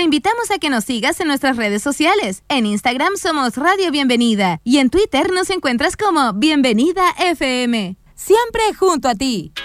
invitamos a que nos sigas en nuestras redes sociales. En Instagram somos Radio Bienvenida y en Twitter nos encuentras como Bienvenida FM. Siempre junto a ti.